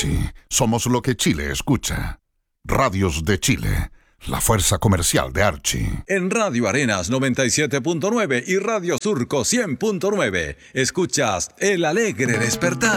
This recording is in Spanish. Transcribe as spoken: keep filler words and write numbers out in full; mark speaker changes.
Speaker 1: Archie, somos lo que Chile escucha. Radios de Chile, la fuerza comercial de Archie.
Speaker 2: En Radio Arenas noventa y siete punto nueve y Radio Surco cien punto nueve, escuchas El Alegre Despertar.